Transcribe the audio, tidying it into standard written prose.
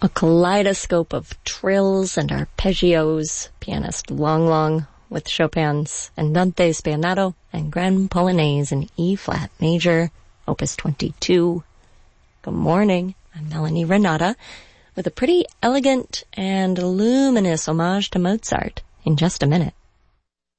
A kaleidoscope of trills and arpeggios, pianist Long Long with Chopin's Andante Spianato and Grand Polonaise in E-flat major, Opus 22. Good morning, I'm Melanie Renata with a pretty elegant and luminous homage to Mozart in just a minute.